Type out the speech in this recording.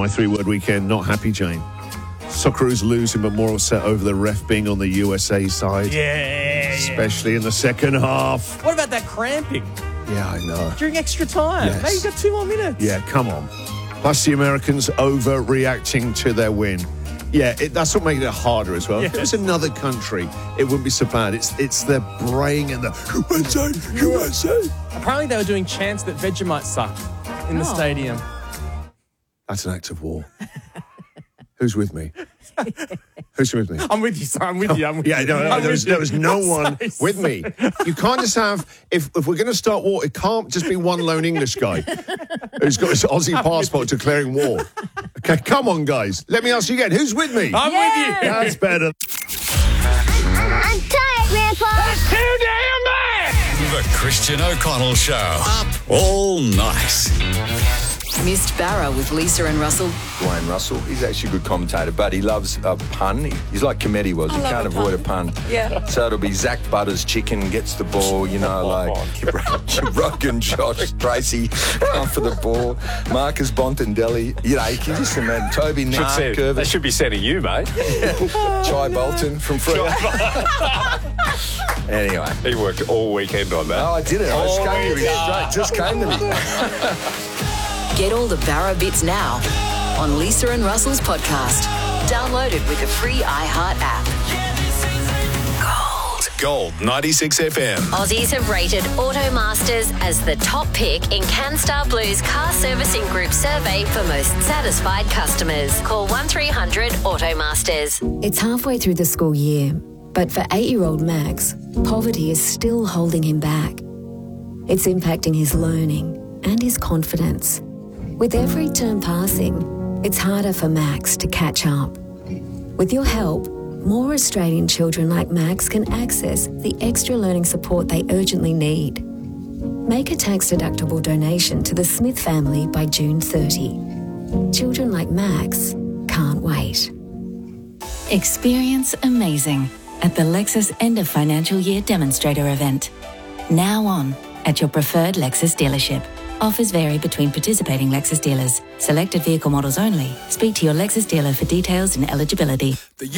my three-word weekend, not happy, Jane. Socceroos losing, but more upset over the ref being on the USA side. Yeah. Especially in the second half. What about that cramping? Yeah, I know. During extra time. Yes. Hey, you've got 2 more minutes. Yeah, come on. Plus the Americans overreacting to their win. Yeah, that's what made it harder as well. Yeah. If it was another country, it wouldn't be so bad. It's their braying and the USA. Apparently they were doing chants that Vegemite sucked in the stadium. That's an act of war. Who's with me? Who's with me? I'm with you, son. I'm with you. Yeah, no, there was no one with me. You can't just have, if we're going to start war, it can't just be one lone English guy who's got his Aussie passport declaring war. Okay, come on, guys. Let me ask you again. Who's with me? I'm with you. That's better. I'm tired, Grandpa. That's too damn bad. The Christian O'Connell Show. Up all night. Missed Barra with Lisa and Russell. Dwayne Russell, he's actually a good commentator, but he loves a pun. He's like Cometti was. He can't avoid a pun. Yeah. So it'll be Zach Butters chicken gets the ball, Rogan Josh Tracy come for the ball. Marcus Bontendelli, you can just imagine. Toby Nark. They should be sending you, mate. Chai Bolton from Free. Anyway. He worked all weekend on that. No, I didn't. I just came to me. Get all the Barra bits now on Lisa and Russell's podcast. Download it with the free iHeart app. Gold 96 FM. Aussies have rated Automasters as the top pick in CanStar Blue's car servicing group survey for most satisfied customers. Call 1300 Automasters. It's halfway through the school year, but for 8-year-old Max, poverty is still holding him back. It's impacting his learning and his confidence. With every term passing, it's harder for Max to catch up. With your help, more Australian children like Max can access the extra learning support they urgently need. Make a tax-deductible donation to the Smith family by June 30. Children like Max can't wait. Experience amazing at the Lexus End of Financial Year Demonstrator event. Now on at your preferred Lexus dealership. Offers vary between participating Lexus dealers. Selected vehicle models only. Speak to your Lexus dealer for details and eligibility.